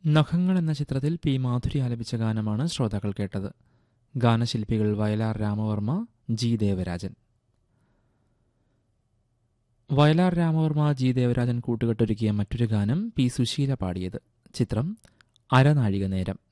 നഖങ്ങൾ എന്ന ചിത്രത്തിൽ പി മാധുരി ആലപിച്ച ഗാനമാണ് ശ്രോതാക്കൾ കേട്ടത്. ഗാനശില്പികൾ വയലാർ രാമവർമ്മ, ജി ദേവരാജൻ. വയലാർ രാമവർമ്മ, ജി ദേവരാജൻ കൂട്ടുകെട്ടൊരുക്കിയ മറ്റൊരു ഗാനം പി സുശീല പാടിയത്. ചിത്രം അരനാഴിക നേരം.